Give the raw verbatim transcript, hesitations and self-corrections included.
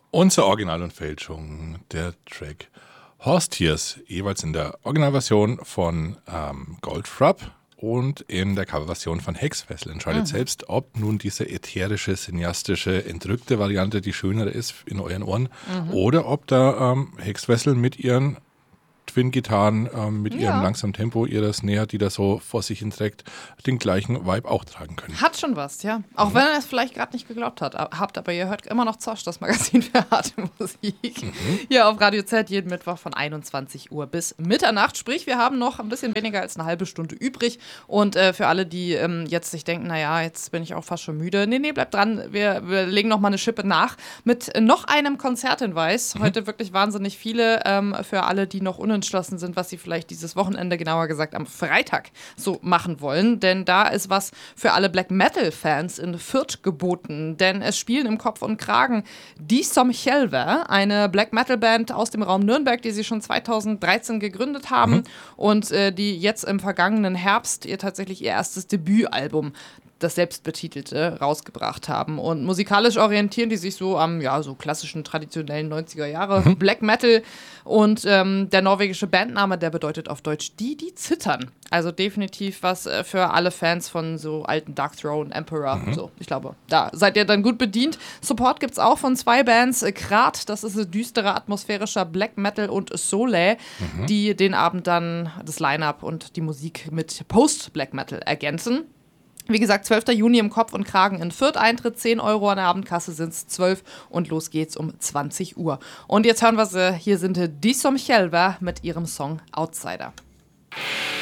Unser Original und Fälschung, der Track Horse Tears, jeweils in der Originalversion von ähm, Goldfrapp und in der Coverversion von Hexfessel. Entscheidet mhm. selbst, ob nun diese ätherische, cineastische, entrückte Variante die schönere ist in euren Ohren mhm. oder ob da ähm, Hexfessel mit ihren Twin-Gitarren ähm, mit ja. ihrem langsamen Tempo, ihrer Snare, die da so vor sich hin trägt, den gleichen Vibe auch tragen können. Hat schon was, ja. Auch mhm. wenn ihr es vielleicht gerade nicht geglaubt hat, habt, aber ihr hört immer noch Zosch, das Magazin für harte Musik. Mhm. Hier auf Radio Z jeden Mittwoch von einundzwanzig Uhr bis Mitternacht. Sprich, wir haben noch ein bisschen weniger als eine halbe Stunde übrig. Und äh, für alle, die ähm, jetzt sich denken, naja, jetzt bin ich auch fast schon müde. Nee, nee, bleibt dran. Wir, wir legen noch mal eine Schippe nach mit noch einem Konzerthinweis. Mhm. Heute wirklich wahnsinnig viele ähm, für alle, die noch unentschlossen sind, was sie vielleicht dieses Wochenende, genauer gesagt am Freitag, so machen wollen. Denn da ist was für alle Black-Metal-Fans in Fürth geboten. Denn es spielen im Kopf und Kragen Die Somchelver, eine Black-Metal-Band aus dem Raum Nürnberg, die sie schon zweitausenddreizehn gegründet haben mhm. und äh, die jetzt im vergangenen Herbst ihr tatsächlich ihr erstes Debütalbum, das selbstbetitelte, rausgebracht haben. Und musikalisch orientieren die sich so am, ja, so klassischen, traditionellen neunziger Jahre mhm. Black Metal. Und ähm, der norwegische Bandname, der bedeutet auf Deutsch die, die zittern. Also definitiv was äh, für alle Fans von so alten Dark Throne, Emperor. Mhm. So, ich glaube, da seid ihr dann gut bedient. Support gibt's auch von zwei Bands. Krat, das ist ein düsterer, atmosphärischer Black Metal, und Soleil, mhm. die den Abend dann das Line-Up und die Musik mit Post-Black Metal ergänzen. Wie gesagt, zwölfter Juni im Kopf und Kragen in Fürth. Eintritt zehn Euro, an der Abendkasse sind es zwölf und los geht's um zwanzig Uhr. Und jetzt hören wir sie, hier sind Die Somchelver mit ihrem Song Outsider.